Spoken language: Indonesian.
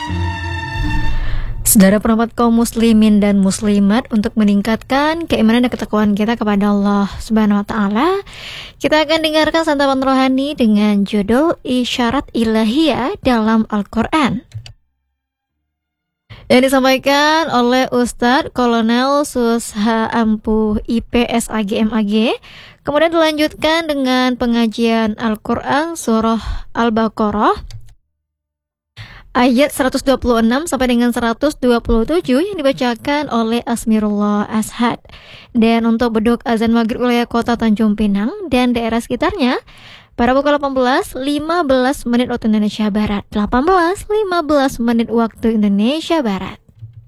Saudara pendapat kaum muslimin dan muslimat, untuk meningkatkan keimanan dan ketakwaan kita kepada Allah Subhanahu wa taala, kita akan dengarkan santapan rohani dengan judul Isyarat Ilahiyah dalam Al-Qur'an, yang disampaikan oleh Ustadz Kolonel Susha Ampuh IPSAG MAG. Kemudian dilanjutkan dengan pengajian Al-Qur'an surah Al-Baqarah ayat 126 sampai dengan 127 yang dibacakan oleh Asmirullah Ashad. Dan untuk beduk azan maghrib wilayah kota Tanjung Pinang dan daerah sekitarnya pada pukul 18.15 menit waktu Indonesia Barat, 18.15 menit waktu Indonesia Barat.